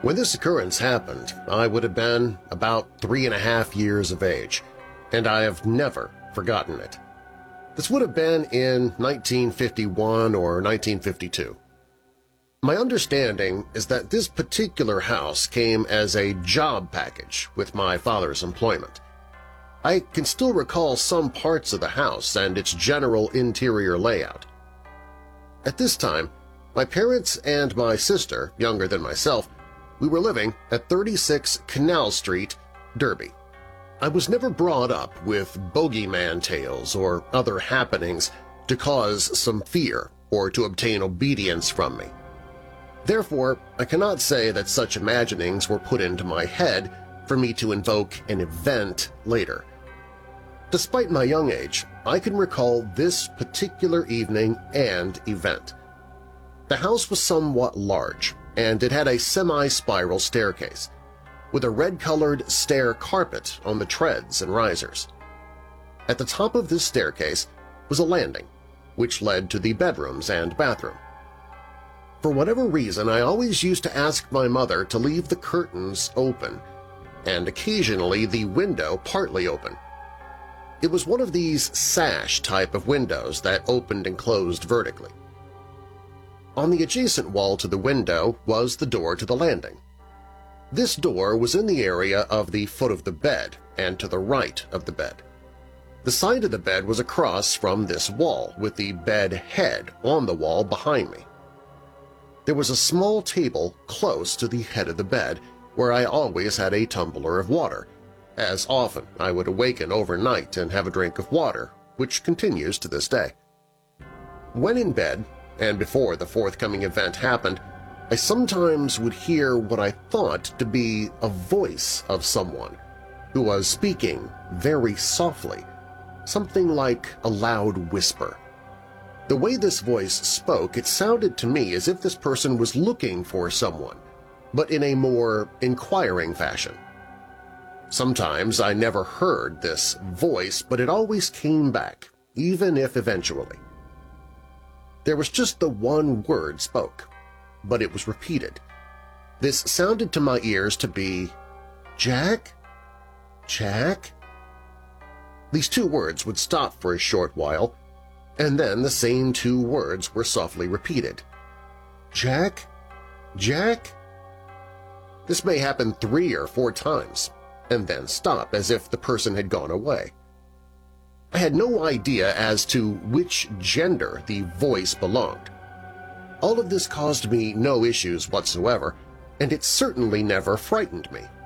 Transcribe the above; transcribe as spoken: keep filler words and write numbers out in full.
When this occurrence happened, I would have been about three and a half years of age, and I have never forgotten it. This would have been in nineteen fifty-one or nineteen fifty-two. My understanding is that this particular house came as a job package with my father's employment. I can still recall some parts of the house and its general interior layout. At this time, my parents and my sister, younger than myself, we were living at thirty-six Canal Street, Derby. I was never brought up with bogeyman tales or other happenings to cause some fear or to obtain obedience from me. Therefore, I cannot say that such imaginings were put into my head for me to invoke an event later. Despite my young age, I can recall this particular evening and event. The house was somewhat large, and it had a semi-spiral staircase, with a red-colored stair carpet on the treads and risers. At the top of this staircase was a landing, which led to the bedrooms and bathroom. For whatever reason, I always used to ask my mother to leave the curtains open, and occasionally the window partly open. It was one of these sash type of windows that opened and closed vertically. On the adjacent wall to the window was the door to the landing. This door was in the area of the foot of the bed and to the right of the bed. The side of the bed was across from this wall, with the bed head on the wall behind me. There was a small table close to the head of the bed where I always had a tumbler of water, as often I would awaken overnight and have a drink of water, which continues to this day. When in bed, and before the forthcoming event happened, I sometimes would hear what I thought to be a voice of someone who was speaking very softly, something like a loud whisper. The way this voice spoke, it sounded to me as if this person was looking for someone, but in a more inquiring fashion. Sometimes I never heard this voice, but it always came back, even if eventually. There was just the one word spoke, but it was repeated. This sounded to my ears to be, "Jack? Jack?" These two words would stop for a short while, and then the same two words were softly repeated. "Jack? Jack?" This may happen three or four times, and then stop as if the person had gone away. I had no idea as to which gender the voice belonged. All of this caused me no issues whatsoever, and it certainly never frightened me,